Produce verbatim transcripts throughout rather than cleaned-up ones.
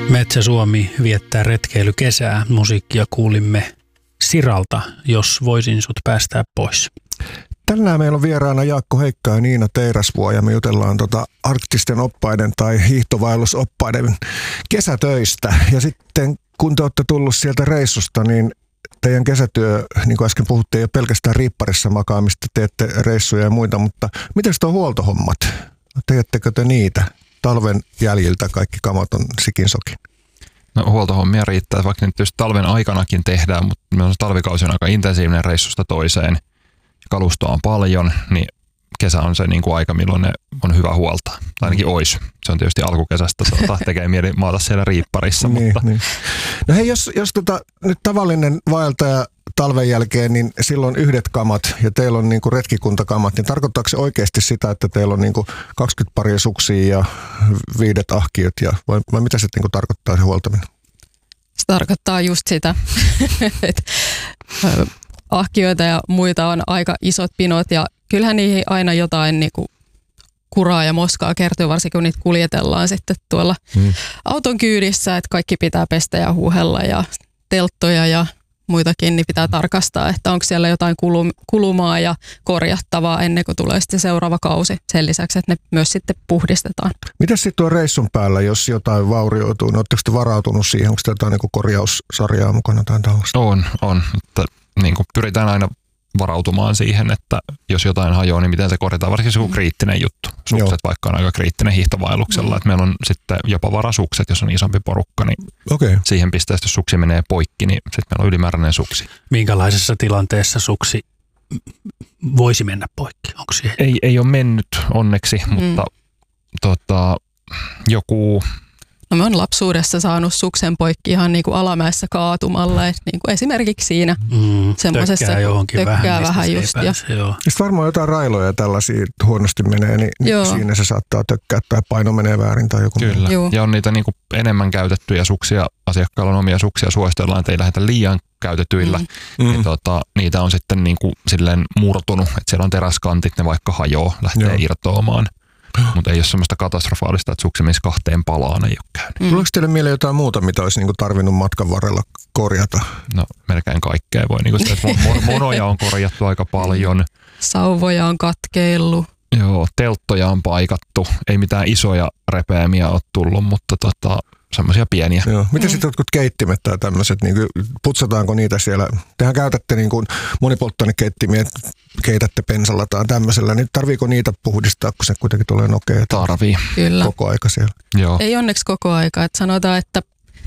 Metsä Suomi viettää retkeilykesää. Musiikkia kuulimme Siralta, jos voisin sut päästää pois. Tänään meillä on vieraana Jaakko Heikka ja Niina Teirasvuo ja me jutellaan tota arktisten oppaiden tai hiihtovaellusoppaiden kesätöistä. Ja sitten kun te olette tullut sieltä reissusta, niin teidän kesätyö, niin kuin äsken puhuttiin, ei ole pelkästään riipparissa makaamista, teette reissuja ja muita, mutta miten tuo huoltohommat? Teettekö te niitä? Talven jäljiltä kaikki kamat on sikin sokin. No, huoltohommia riittää, vaikka nyt just talven aikanakin tehdään, mutta meillä on talvikausi on aika intensiivinen reissusta toiseen. Kalustoa on paljon, niin kesä on se niin kuin aika, milloin ne on hyvä huoltaa. Tai ainakin olisi. Se on tietysti alkukesästä, sanotaan, tekee mieli maata siellä riipparissa. niin, mutta. Niin. No hei, jos, jos tota, nyt tavallinen vaeltaja talven jälkeen, niin silloin yhdet kamat ja teillä on niin kuin retkikuntakamat, niin tarkoittaako se oikeasti sitä, että teillä on niin kuin kaksikymmentä paria suksia ja viidet ahkiot, ja, vai, vai mitä se niin kuin tarkoittaa se huoltaminen? Se tarkoittaa just sitä, että ahkioita ja muita on aika isot pinot ja kyllähän niihin aina jotain niin kuin kuraa ja moskaa kertyy, varsinkin kun niitä kuljetellaan sitten tuolla hmm. auton kyydissä, että kaikki pitää pestä ja huuhella ja telttoja ja muitakin, niin pitää tarkastaa, että onko siellä jotain kulumaa ja korjattavaa ennen kuin tulee sitten seuraava kausi. Sen lisäksi, että ne myös sitten puhdistetaan. Mitäs sitten tuo reissun päällä, jos jotain vaurioituu? No, oletteko te varautunut siihen? Onko jotain niin kuin korjaussarjaa mukana tai tällaista? On, on. Että, niin kuin pyritään aina varautumaan siihen, että jos jotain hajoaa, niin miten se korjataan. Varsinkin se on kriittinen juttu. Sukset Joo. vaikka on aika kriittinen hiihtovaelluksella. Mm. Että meillä on sitten jopa varasukset, jos on isompi porukka, niin okay. siihen pisteessä, jos suksi menee poikki, niin sitten meillä on ylimääräinen suksi. Minkälaisessa tilanteessa suksi voisi mennä poikki? Onko siihen? Ei, ei ole mennyt onneksi, mm. mutta tota, joku... No me on lapsuudessa saanut suksen poikki ihan niin kuin alamäessä kaatumalla, että niin kuin esimerkiksi siinä mm, semmoisessa tökkää johonkin tökkää vähän, vähän just. Pääse, ja. Sitten varmaan jotain railoja ja tällaisia huonosti menee, niin Joo. siinä se saattaa tökkää tai paino menee väärin tai joku. Kyllä, Joo. ja on niitä niin kuin enemmän käytettyjä suksia, asiakkailla on omia suksia, suositellaan, että ei lähdetä liian käytetyillä, mm. niin tota, niitä on sitten niin kuin silleen murtunut, että siellä on teräskantit, ne vaikka hajoaa, lähtee Joo. irtoamaan. Mutta ei ole semmoista katastrofaalista, että suksi menisi kahteen palaan, ei ole käynyt. Mm. Tuleeko teille mieleen jotain muuta, mitä olisi niinku tarvinnut matkan varrella korjata? No melkein kaikkea voi. Niinku sitä, että monoja on korjattu aika paljon. Sauvoja on katkeillut. Joo, telttoja on paikattu. Ei mitään isoja repeämiä ole tullut, mutta tota, semmoisia pieniä. Joo. Miten mm. sitten jotkut keittimet tai tämmöiset, niin putsataanko niitä siellä? Tehän käytätte niin kuin monipolttoainekeittimiä, keitätte pensalla tai tämmöisellä, niin tarviiko niitä puhdistaa, kun se kuitenkin tulee nokea? Tarvii. Kyllä. Koko aika siellä. Joo. Ei onneksi koko aika, että sanotaan, että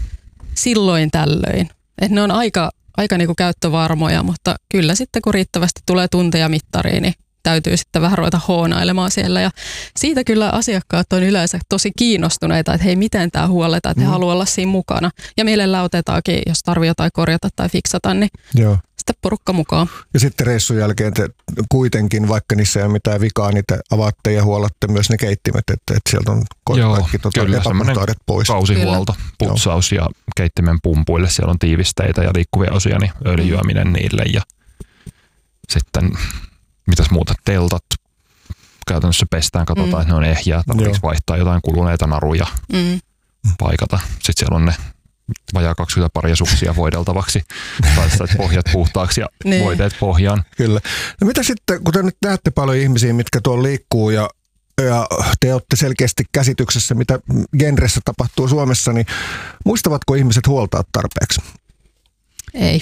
silloin tällöin. Että ne on aika, aika niin kuin käyttövarmoja, mutta kyllä sitten kun riittävästi tulee tunteja mittariin, niin täytyy sitten vähän ruveta hoonailemaan siellä. Ja siitä kyllä asiakkaat on yleensä tosi kiinnostuneita, että hei, miten tämä huolletaan, että he mm. haluaa olla siinä mukana. Ja mielellään otetaankin, jos tarvitsee jotain korjata tai fiksata, niin Joo. sitten porukka mukaan. Ja sitten reissun jälkeen te kuitenkin, vaikka niissä ei ole mitään vikaa, niin te avaatte ja huolatte myös ne keittimet, että, että sieltä on kaikki tuota epäpuhtaudet pois. Kausihuolto, putsaus Joo. ja keittimen pumpuille, siellä on tiivisteitä ja liikkuvia osia, niin öljyäminen mm. niille ja sitten... Mitäs muuta? Teltat. Käytännössä pestään, katsotaan, mm. että ne on ehjää. Tarvitseeko vaihtaa jotain kuluneita naruja, mm. paikata. Sitten siellä on ne vajaa kaksikymmentä paria suksia voideltavaksi. Tai sitä, että pohjat puhtaaksi ja niin. voiteet pohjaan. Kyllä. No mitä sitten, kun te nyt näette paljon ihmisiä, mitkä tuolla liikkuu ja, ja te olette selkeästi käsityksessä, mitä genressä tapahtuu Suomessa, niin muistavatko ihmiset huoltaa tarpeeksi? Ei.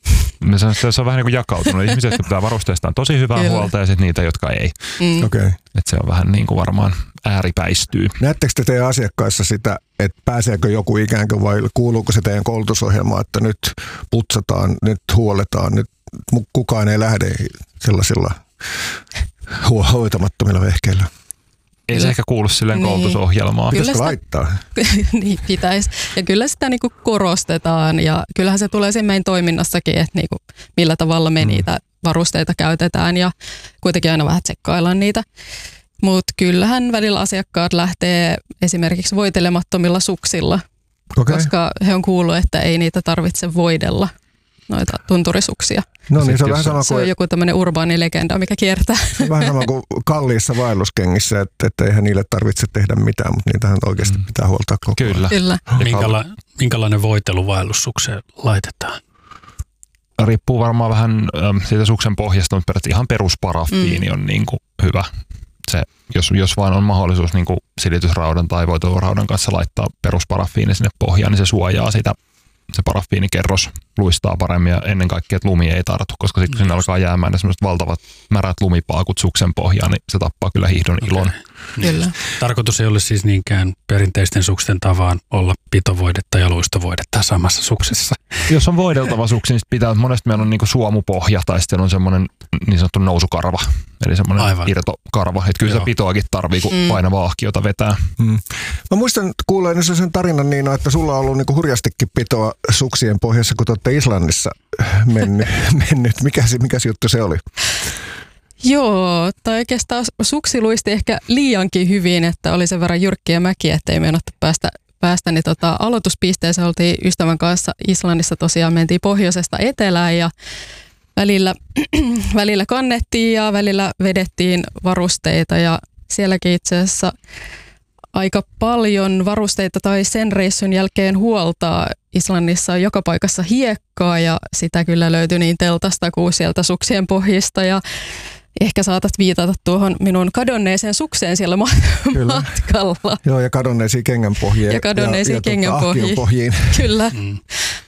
Se, se on vähän niin kuin jakautunut. Ihmiset, jotka pitää varusteistaan tosi hyvää Kyllä. huolta ja sitten niitä, jotka ei. Mm. Okay. Että se on vähän niin kuin varmaan ääripäistyy. Näettekö te teidän asiakkaissa sitä, että pääseekö joku ikään kuin vai kuuluuko se teidän koulutusohjelmaan, että nyt putsataan, nyt huoletaan, nyt kukaan ei lähde sellaisilla hoitamattomilla vehkeillä? Ei kyllä. se ehkä kuulu silleen niin. koulutusohjelmaan. Pitäisikö laittaa? Niin pitäisi. Ja kyllä sitä niinku korostetaan ja kyllähän se tulee siinä meidän toiminnassakin, että niinku millä tavalla me mm. niitä varusteita käytetään ja kuitenkin aina vähän tsekkaillaan niitä. Mutta kyllähän välillä asiakkaat lähtee esimerkiksi voitelemattomilla suksilla, okay. koska he on kuullut, että ei niitä tarvitse voidella. noita tunturisuksia. No niin, se on vähän sama kuin... Se on joku tämmöinen urbaani legenda, mikä kiertää. Se on vähän sama kuin kalliissa vaelluskengissä, että, että eihän niille tarvitse tehdä mitään, mutta niitähän oikeasti pitää huoltaa koko ajan. Kyllä. Kyllä. Minkäla, minkälainen voitelu vaellussukseen laitetaan? Riippuu varmaan vähän ähm, siitä suksen pohjasta, mutta periaatteessa ihan perusparafiini mm. on niin kuin hyvä. Se, jos, jos vaan on mahdollisuus niin kuin silitysraudan tai voiteluraudan kanssa laittaa perusparafiini sinne pohjaan, niin se suojaa sitä. Se parafiinikerros luistaa paremmin ja ennen kaikkea, että lumi ei tartu, koska sitten kun sinne alkaa jäämään ne sellaiset valtavat märät lumipaakut suksen pohjaan, niin se tappaa kyllä hiihdon ilon. Okay. Kyllä. Tarkoitus ei ole siis niinkään perinteisten suksen tavaan olla pitovoidetta ja luistovoidetta samassa suksessa. Jos on voideltava suksi, niin pitää, että monesti meillä on niinku suomupohja tai sitten on semmoinen niin sanottu nousukarva, eli semmoinen Aivan. irtokarva. Että kyllä Joo. se pitoakin tarvii, kun mm. painavaa ahkiota vetää. Mm. Mä muistan kuuleen sen tarinan Niina, että sulla on ollut niinku hurjastikin pitoa suksien pohjassa, kun te olette Islannissa mennyt. mennyt. Mikä, mikä juttu se oli? Joo, tai oikeastaan suksi luisti ehkä liiankin hyvin, että oli sen verran jyrkkiä mäkiä, ettei meinattu päästä, päästä niin tota, aloituspisteessä oltiin ystävän kanssa Islannissa tosiaan, mentiin pohjoisesta etelään ja välillä, välillä kannettiin ja välillä vedettiin varusteita ja sielläkin itse asiassa aika paljon varusteita tai sen reissun jälkeen huoltaa. Islannissa on joka paikassa hiekkaa ja sitä kyllä löytyi niin teltasta kuin sieltä suksien pohjista ja ehkä saatat viitata tuohon minun kadonneeseen sukseen siellä matkalla. Joo, ja kadonneisiin kengänpohjiin. Ja kadonneisiin ja, ja kengänpohjiin. Kyllä. Mm.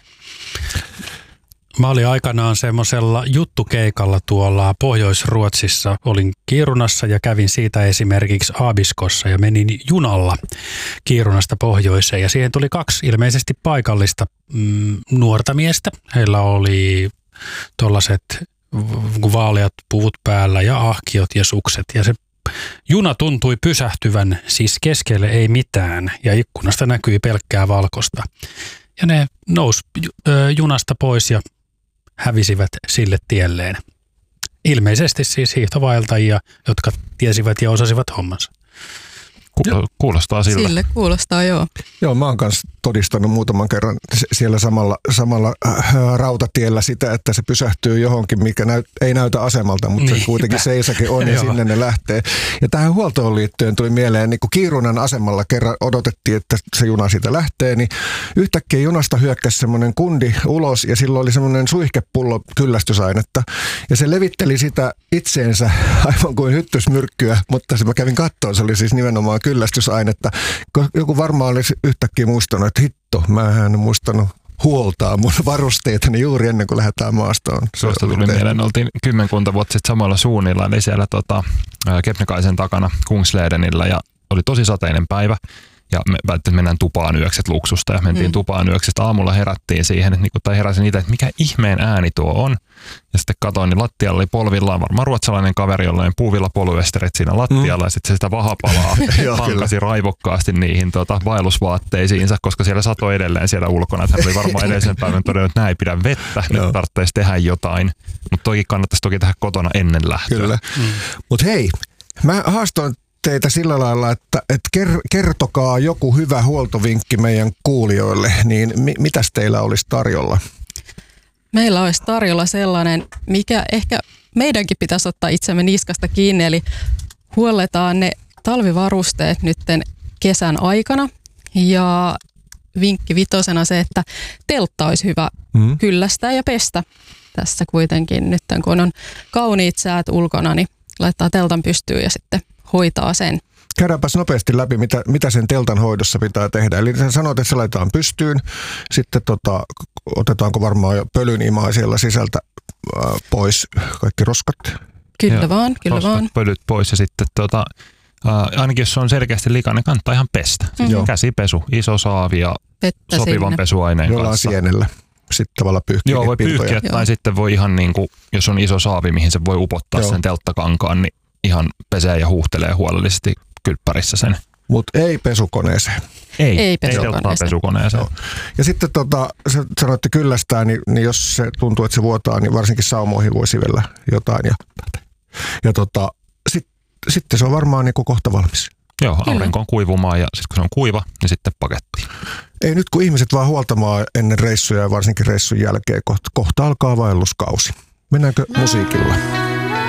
Mä olin aikanaan semmoisella juttukeikalla tuolla Pohjois-Ruotsissa. Olin Kiirunassa ja kävin siitä esimerkiksi Aabiskossa ja menin junalla Kiirunasta pohjoiseen. Ja siihen tuli kaksi ilmeisesti paikallista mm, nuorta miestä. Heillä oli tuollaiset vaaleat puvut päällä ja ahkiot ja sukset. Ja se juna tuntui pysähtyvän, siis keskelle ei mitään ja ikkunasta näkyi pelkkää valkosta. Ja ne nousi junasta pois ja hävisivät sille tielleen. Ilmeisesti siis hiihtovaeltajia, jotka tiesivät ja osasivat hommansa. Kuulostaa siltä. Sille kuulostaa, joo. Joo, mä oon kanssa todistanut muutaman kerran siellä samalla, samalla äh, rautatiellä sitä, että se pysähtyy johonkin, mikä näyt, ei näytä asemalta, mutta niin. se kuitenkin seisakin on ja sinne ne lähtee. Ja tähän huoltoon liittyen tuli mieleen, niin kun Kiirunan asemalla kerran odotettiin, että se juna siitä lähtee, niin yhtäkkiä junasta hyökkäsi semmoinen kundi ulos ja silloin oli semmoinen suihkepullo kyllästysainetta. Ja se levitteli sitä itseensä aivan kuin hyttysmyrkkyä, mutta se mä kävin kattoon, se oli siis nimenomaan kyllästysainetta. Joku varmaan olisi yhtäkkiä muistanut, että hitto, mä en muistanut huoltaa mun varusteitani juuri ennen kuin lähdetään maastoon. Tuosta tuli mieleen, oltiin kymmenkunta vuotta sitten samalla suunnilla, eli siellä tota, Kebnekaisen takana Kungsledenillä ja oli tosi sateinen päivä. Ja me välttämättä mennään tupaan yökset luksusta ja mentiin mm. tupaan yöksestä. Aamulla herättiin siihen, että, tai heräsin itse, että mikä ihmeen ääni tuo on. Ja sitten katsoin, niin lattialla oli polvillaan varmaan ruotsalainen kaveri, jolla oli puuvilla polyesterit siinä lattialla. Mm. Ja sitten se sitä vahapalaa pankasi raivokkaasti niihin tota, vaellusvaatteisiinsa, koska siellä satoi edelleen siellä ulkona. Että hän oli varmaan edellisen päivän todennut, että näin ei pidä vettä, nyt tarvitsisi tehdä jotain. Mutta toki kannattaisi toki tehdä kotona ennen lähtöä. Kyllä. Mm. Mutta hei, mä haastoin teitä sillä lailla, että, että kertokaa joku hyvä huoltovinkki meidän kuulijoille, niin mi- mitäs teillä olisi tarjolla? Meillä olisi tarjolla sellainen, mikä ehkä meidänkin pitäisi ottaa itsemme niskasta kiinni, eli huolletaan ne talvivarusteet nytten kesän aikana. Ja vinkki vitosena se, että teltta olisi hyvä mm. kyllästää ja pestä. Tässä kuitenkin nyt kun on kauniit säät ulkona, niin laittaa teltan pystyyn ja sitten hoitaa sen. Käydäänpäs nopeasti läpi, mitä, mitä sen teltan hoidossa pitää tehdä. Eli sä sanoit, että se laitetaan pystyyn, sitten tota, otetaanko varmaan jo pölynimaa siellä sisältä äh, pois, kaikki roskat. Kyllä ja vaan, kyllä roskat, vaan. Pölyt pois ja sitten tota, äh, ainakin jos se on selkeästi likainen, kannattaa ihan pestä. Mm-hmm. Käsipesu, iso saavi ja Vettä sopivan sinne. Pesuaineen Jollain kanssa. Sienellä. Sitten tavallaan pyyhkiä. Joo, voi pyyhkiä, tai sitten voi ihan niin kuin, jos on iso saavi, mihin se voi upottaa Joo. sen telttakankaan, niin ihan pesee ja huuhtelee huolellisesti kylppärissä sen. Mutta ei pesukoneeseen. Ei, ei pesukoneeseen. pesukoneeseen. Ja sitten tota, sä sanoitte kyllästää, niin, niin jos se tuntuu, että se vuotaa, niin varsinkin saumoihin voi sivellä jotain. Ja, ja tota, sit, sitten se on varmaan niin kuin kohta valmis. Joo, aurinkoon kuivumaan ja sitten kun se on kuiva, niin sitten pakettiin. Ei nyt kun ihmiset vaan huoltamaan ennen reissuja ja varsinkin reissun jälkeen, kohta, kohta alkaa vaelluskausi. Mennäänkö musiikilla?